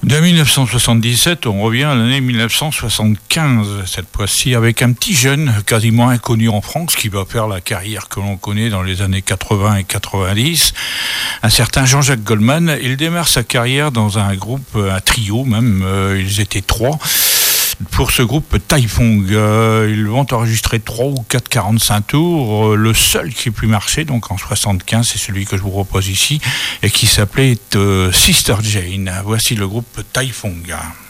De 1977, on revient à l'année 1975, cette fois-ci, avec un petit jeune quasiment inconnu en France qui va faire la carrière que l'on connaît dans les années 80 et 90, un certain Jean-Jacques Goldman. Il démarre sa carrière dans un groupe, un trio même, ils étaient 3. Pour ce groupe Taifong, ils vont enregistrer 3 ou 4 45 tours. Le seul qui ait pu marcher, donc en 75, c'est celui que je vous propose ici, et qui s'appelait Sister Jane. Voici le groupe Taifong.